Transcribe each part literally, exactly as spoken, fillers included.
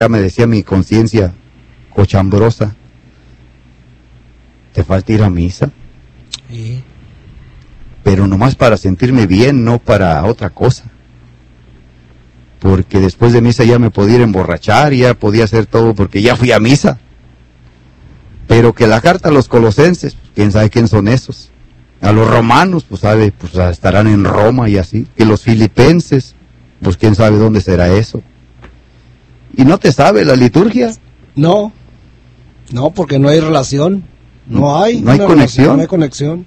Ya me decía mi conciencia cochambrosa, te falta ir a misa. Sí. Pero nomás para sentirme bien, no para otra cosa. Porque después de misa ya me podía ir a emborrachar, ya podía hacer todo porque ya fui a misa. Pero que la carta a los colosenses, quién sabe quién son esos. A los romanos, pues sabe, pues estarán en Roma y así. Que los filipenses, pues quién sabe dónde será eso. ¿Y no te sabe la liturgia? No, no, porque no hay relación, no hay. No hay conexión. Relación, no hay conexión.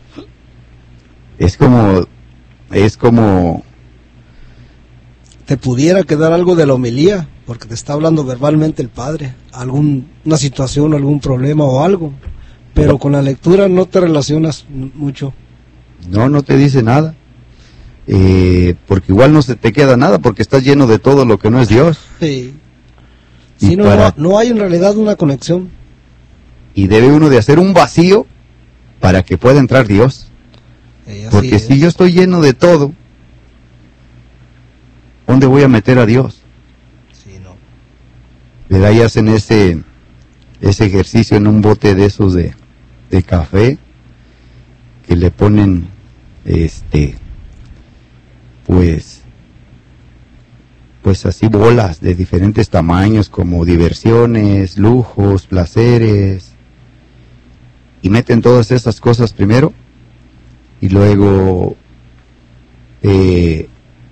Es como, es como... Te pudiera quedar algo de la homilía, porque te está hablando verbalmente el Padre, algún, una situación, algún problema o algo, pero con la lectura no te relacionas mucho. No, no te dice nada. Eh, porque igual no se te queda nada, porque estás lleno de todo lo que no es Dios. Sí. Sí, no, para... no, no hay en realidad una conexión. Y debe uno de hacer un vacío para que pueda entrar Dios. Sí, porque es. si yo estoy lleno de todo, ¿dónde voy a meter a Dios? Sí, no. Le da y hacen ese, ese ejercicio en un bote de esos de, de café, que le ponen, este... pues pues así bolas de diferentes tamaños como diversiones, lujos, placeres, y meten todas esas cosas primero y luego eh,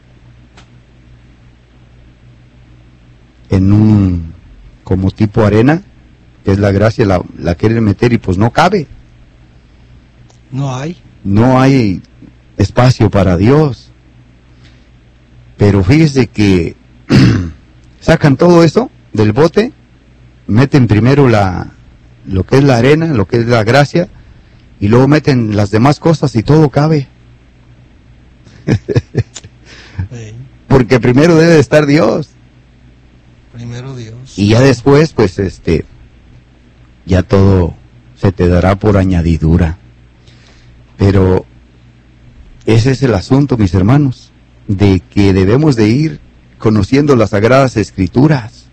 en un como tipo arena, que es la gracia, la, la quieren meter y pues no cabe, No hay. no hay espacio para Dios. Pero fíjese que sacan todo eso del bote, meten primero la lo que es la arena, lo que es la gracia, y luego meten las demás cosas y todo cabe. Sí. Porque primero debe de estar Dios. Primero Dios. Y ya después, pues este, ya todo se te dará por añadidura. Pero ese es el asunto, mis hermanos, de que debemos de ir conociendo las Sagradas Escrituras,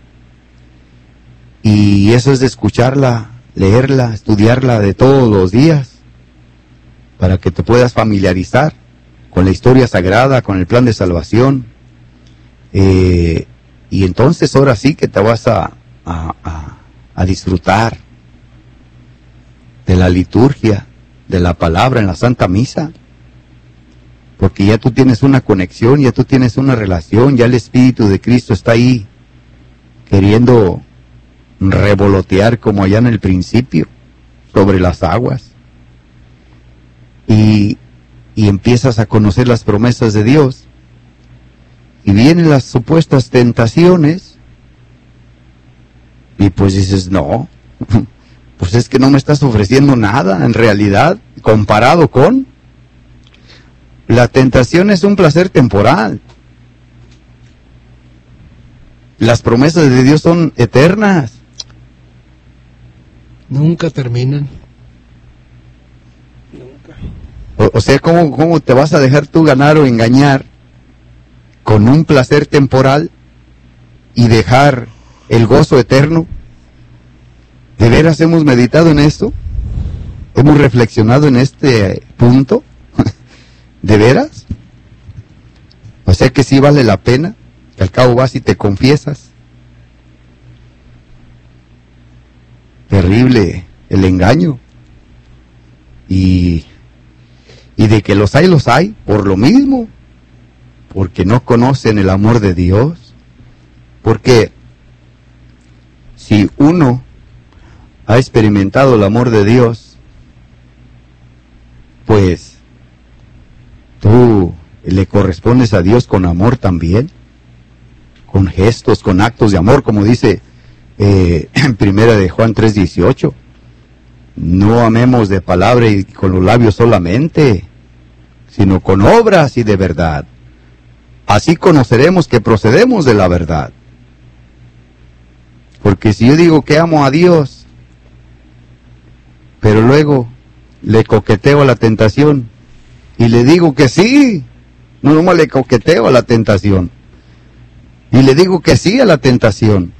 y eso es de escucharla, leerla, estudiarla de todos los días, para que te puedas familiarizar con la historia sagrada, con el plan de salvación, eh, y entonces ahora sí que te vas a, a, a, a disfrutar de la liturgia, de la palabra en la Santa Misa. Porque ya tú tienes una conexión, ya tú tienes una relación, ya el Espíritu de Cristo está ahí, queriendo revolotear como allá en el principio, sobre las aguas. Y, y empiezas a conocer las promesas de Dios. Y vienen las supuestas tentaciones, y pues dices, no, pues es que no me estás ofreciendo nada, en realidad, comparado con... La tentación es un placer temporal. Las promesas de Dios son eternas. Nunca terminan. Nunca. O, o sea, ¿cómo, ¿cómo te vas a dejar tú ganar o engañar con un placer temporal y dejar el gozo eterno? ¿De veras hemos meditado en esto? ¿Hemos reflexionado en este punto? ¿De veras? O sea que sí vale la pena, que al cabo vas y te confiesas. Terrible el engaño. Y, y de que los hay, los hay, por lo mismo, porque no conocen el amor de Dios. Porque si uno ha experimentado el amor de Dios, pues tú le correspondes a Dios con amor también, con gestos, con actos de amor, como dice eh, en primera de Juan tres dieciocho. No amemos de palabra y con los labios solamente, sino con obras y de verdad. Así conoceremos que procedemos de la verdad. Porque si yo digo que amo a Dios, pero luego le coqueteo a la tentación, y le digo que sí, no nomás le coqueteo a la tentación, y le digo que sí a la tentación,